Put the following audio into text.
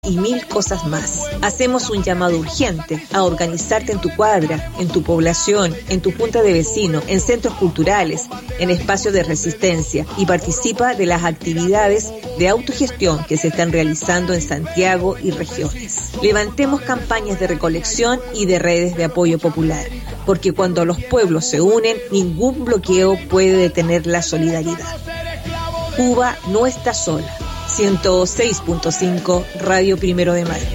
y mil cosas más. Hacemos un llamado urgente a organizarte en tu cuadra, en tu población, en tu junta de vecinos, en centros culturales, en espacios de resistencia y participa de las actividades de autogestión que se están realizando en Santiago y regiones. Levantemos campañas de recolección y de redes de apoyo popular, porque cuando los pueblos se unen, ningún bloqueo puede detener la solidaridad. Cuba no está sola. 106.5 Radio 1 de Mayo.